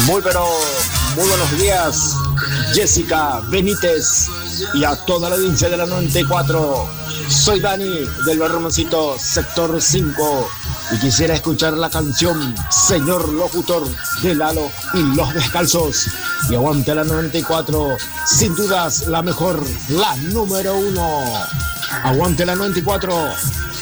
Pero muy buenos días, Jessica Benítez y a toda la audiencia de la 94. Soy Dani del Barrio Hermosito, sector 5, y quisiera escuchar la canción Señor Locutor de Lalo y Los Descalzos. Y aguante la 94, sin dudas la mejor, la número 1. Aguante la 94.